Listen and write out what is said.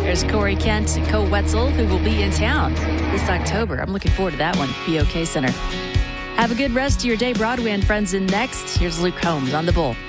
There's Corey Kent and Co Wetzel, who will be in town this October. I'm looking forward to that one. BOK Center. Have a good rest of your day. Broadway and Friends in next. Here's Luke Combs on The Bull.